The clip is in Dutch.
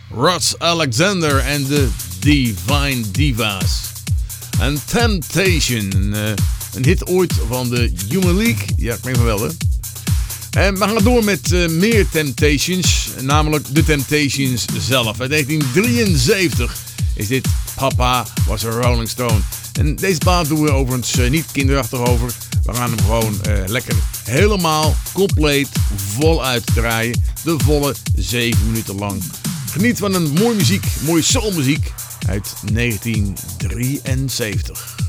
Ross Alexander en de Divine Divas. En Temptation, een hit ooit van de Human League. Ja, ik weet van wel, hè. En we gaan door met meer Temptations, namelijk de Temptations zelf. In 1973 is dit Papa Was a Rolling Stone. En deze plaat doen we overigens niet kinderachtig over. We gaan hem gewoon lekker helemaal, compleet, voluit draaien. De volle 7 minuten lang. Geniet van een mooie muziek, mooie soulmuziek uit 1973.